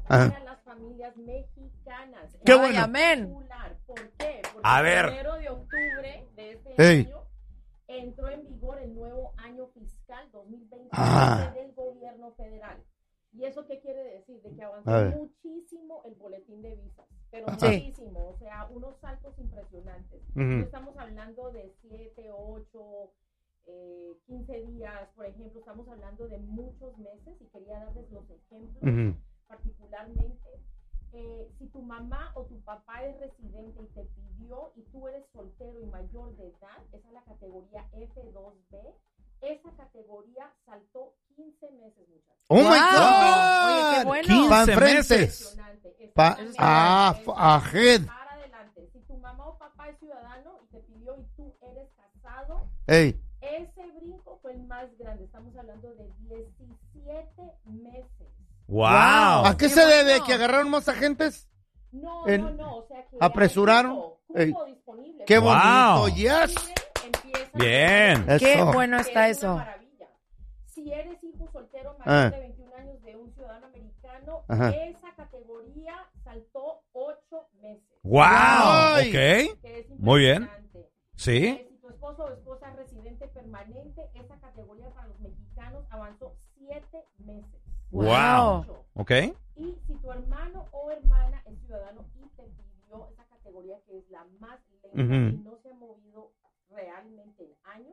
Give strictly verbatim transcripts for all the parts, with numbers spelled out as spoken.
para las familias mexicanas. ¡Qué Es bueno! Amén. ¿Por qué? Porque A ver. el primero de octubre de este Ey. año entró en vigor el nuevo año fiscal dos mil veinte Ah. del gobierno federal. ¿Y eso qué quiere decir? De que A avanzó ver. muchísimo el boletín de visas, pero Ajá. muchísimo, o sea, unos saltos impresionantes. Ujú. No estamos hablando de siete, ocho, eh, quince días, por ejemplo, estamos hablando de muchos meses y quería darles los ejemplos, Ujú. particularmente. Eh, si tu mamá o tu papá es residente y te pidió y tú eres soltero y mayor de edad, esa es la categoría F dos B. Esa categoría saltó quince meses, muchachos. ¡Oh, my Wow. God! Oye, qué bueno. quince Pa' enfrente. Meses. Pa- ah, f- ahead. Para adelante. Si tu mamá o papá es ciudadano y te pidió y tú eres casado, Ey. ese brinco fue el más grande. Estamos hablando de diecisiete meses. ¡Wow! Wow. ¿A qué Qué se debe? bueno. ¿Que agarraron más agentes? No, En- no, no. O sea que apresuraron. hay cupo, cupo Ey. disponible. ¡Qué Cuando bonito! Wow. ¡Yes! empiezan Bien. a- Qué Eso. bueno está Es una eso. maravilla. Si eres hijo soltero mayor Ah. de veintiún años de un ciudadano americano, Ajá. esa categoría saltó ocho meses. ¡Wow! Ay. Ok. Que es Muy bien. impresionante. Sí. Eh, si tu esposo o esposa es residente permanente, esa categoría para los mexicanos avanzó siete meses. Wow. Ocho. Ok. Y si tu hermano o hermana es ciudadano y te pidió esa categoría que es la más lenta Ujú. y no se ha movido realmente en años,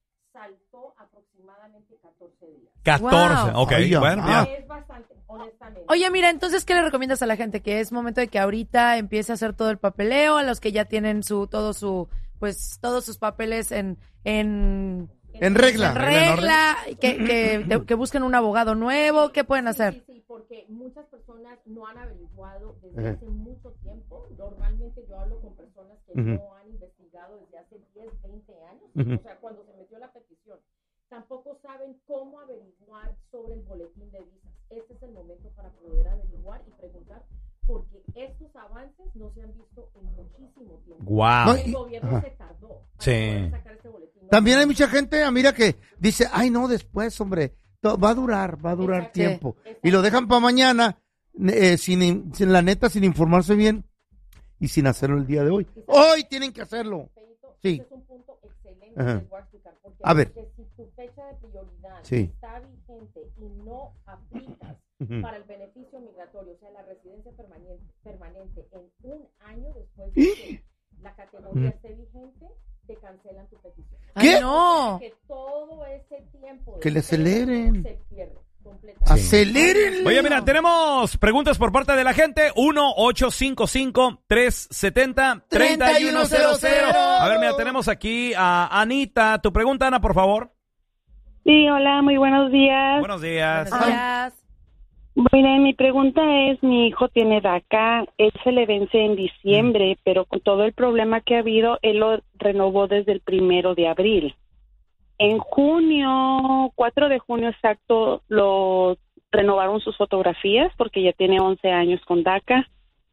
saltó aproximadamente catorce días. catorce. Wow. Ok. Ay, Bueno, ah. ya. Es bastante, honestamente. Oye, mira, entonces, ¿qué le recomiendas a la gente? Que es momento de que ahorita empiece a hacer todo el papeleo, a los que ya tienen su, todo su, pues, todos sus papeles en, en, En regla. en Regla en regla, que, que, de- que busquen un abogado nuevo, ¿qué pueden Sí, hacer? Sí, sí, porque muchas personas no han averiguado desde Ajá. hace mucho tiempo. Normalmente yo hablo con personas que Ujú. no han investigado desde hace diez, veinte años, Ujú. o sea, cuando se metió la petición. Tampoco saben cómo averiguar sobre el boletín de visas. Este es el momento para poder averiguar y preguntar, porque estos avances no se han visto en muchísimo tiempo. Wow. No, El y- gobierno ajá. se tardó para Sí. poder sacar este boletín. No También hay saben. mucha gente, ah, mira, que dice, ay, no, después, hombre, to- va a durar, va a durar Exacto. tiempo. Exacto. Y lo dejan para mañana, eh, sin, in- sin la neta, sin informarse bien y sin hacerlo el día de hoy. Hoy tienen que hacerlo. Feito, Sí. ese es un punto excelente Ajá. que les voy a explicar, porque A ver. dice, si tu fecha de prioridad Sí. está vigente y no aplicas Ujú. para el beneficio migratorio, o sea, la residencia permanente, permanente en un año después de que la categoría esté vigente, te cancelan tu petición. ¿Qué? ¡Ay, no! O sea, que todo ese tiempo de Que le espera aceleren. se pierde completamente. Aceleren. Oye, mira, tenemos preguntas por parte de la gente. uno ocho cinco cinco, tres siete cero, tres uno cero cero. A ver, mira, tenemos aquí a Anita. Tu pregunta, Ana, por favor. Sí, hola, muy buenos días. Buenos días. Buenos días. Miren, mi pregunta es, mi hijo tiene DACA, él se le vence en diciembre, pero con todo el problema que ha habido, él lo renovó desde el primero de abril. En junio, cuatro de junio exacto, lo renovaron sus fotografías porque ya tiene once años con DACA,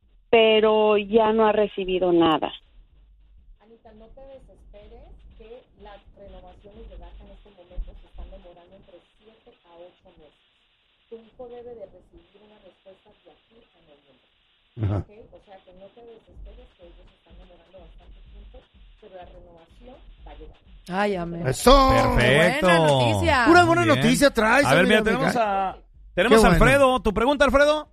pero ya no ha recibido nada. Anita, no te desesperes, que las renovaciones de DACA en este momento se están demorando entre siete a ocho meses. Tu hijo debe de recibir una respuesta de aquí a noviembre. Ajá. ¿Ok? O sea, que no te desesperes, que ellos están demorando bastante tiempo, pero la renovación va a llegar. Ay, amén. Eso. Perfecto. Buena noticia. Pura buena Bien. noticia traes. A ver, mira, amiga, tenemos amiga. a, tenemos Qué a bueno. Alfredo. ¿Tu pregunta, Alfredo?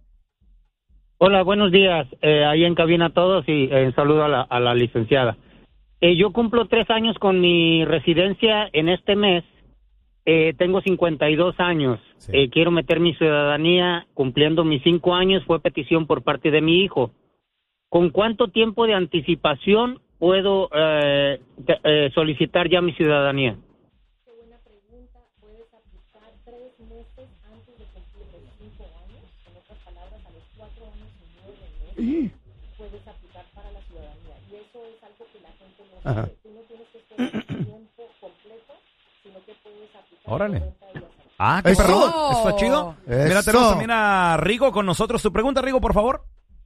Hola, buenos días. Eh, ahí en cabina a todos y eh, saludo a la, a la licenciada. Eh, yo cumplo tres años con mi residencia en este mes. Eh, tengo cincuenta y dos años. Sí. Eh, quiero meter mi ciudadanía cumpliendo mis cinco años. Fue petición por parte de mi hijo. ¿Con cuánto tiempo de anticipación puedo eh, te- eh, solicitar ya mi ciudadanía? Qué buena pregunta. Puedes aplicar tres meses antes de cumplir los cinco años. En otras palabras, a los cuatro años y nueve meses puedes aplicar para la ciudadanía. Y eso es algo que la gente no Ajá. sabe. Tú no tienes que esperar el tiempo completo, sino que puedes aplicar Órale. noventa días antes. Ah, qué Eso. perrón. Está chido. Mira, Eso. tenemos también a Rigo con nosotros. Tu pregunta, Rigo, por favor.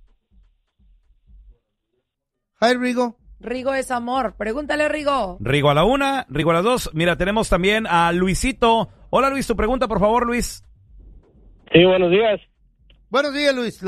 Hi, Rigo. Rigo es amor. Pregúntale, Rigo. Rigo a la una, Rigo a las dos. Mira, tenemos también a Luisito. Hola, Luis, tu pregunta, por favor, Luis. Sí, buenos días. Buenos días, Luis.